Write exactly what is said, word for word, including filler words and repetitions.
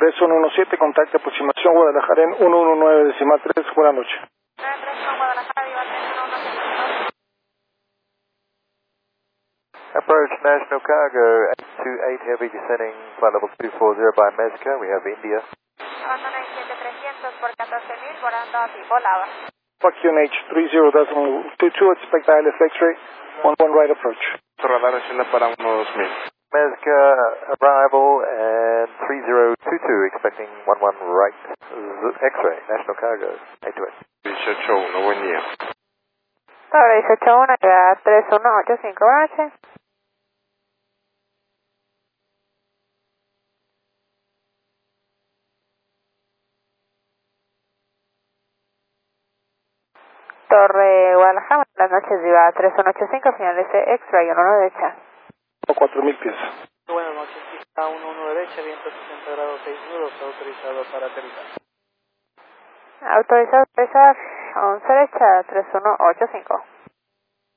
tres uno uno siete, contacto aproximación Guadalajara en uno uno nueve decimal tres, buenas noches. nueve tres uno Guadalajara, Viva tres uno uno siete. Approach National Cargo eight two eight, heavy descending flight level two four zero by Mezca, we have India. Abandona el siete trescientos por catorce mil, volando a Volava. Q N H three zero decimal two two, expect I L F X-ray, one one right approach. Radar escena para uno dos mil. Mezca arrival and three zero two two, expecting one one right X-ray, National Cargo eight two eight. dieciocho uno, buen día. Torre dieciocho uno, ya tres uno ocho cinco, buenas noches. Torre Guadalajara, buenas noches, Viva tres uno ocho cinco, finalice X-ray uno uno derecha. cuatro mil pies. Buenas noches, pista uno uno derecha, viento sesenta grados seis nudos, autorizado para aterrizar. Autorizado a aterrizar once derecha, tres uno ocho cinco.